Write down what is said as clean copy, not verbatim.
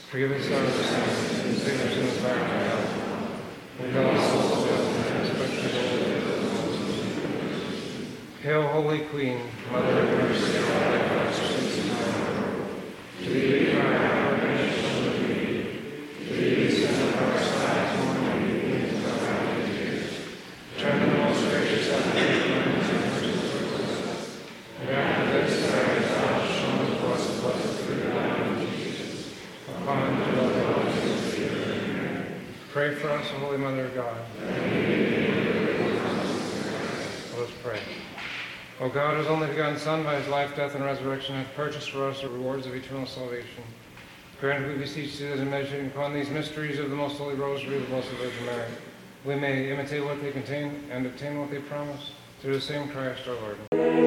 Forgive us our sins, and save us from the fire of hell. Lead all souls to heaven, especially those. Hail, Holy Queen, Mother of mercy, and all thy blessings time. To thee we cry, our redemption of thee. To thee we send up our sighs, mourning and weeping in our valley of tears. Turn the most gracious heaven, and mercy towards us. And after this, thou hast shown to us the blessed fruit of thy womb, Jesus. Upon whom dwell the blessings of the Pray for us, O Holy Mother of God. Let us pray. O God, whose only begotten Son, by his life, death, and resurrection, hath purchased for us the rewards of eternal salvation, grant, we beseech thee, that in meditating upon these mysteries of the most holy rosary of the Blessed Virgin Mary, we may imitate what they contain and obtain what they promise, through the same Christ our Lord.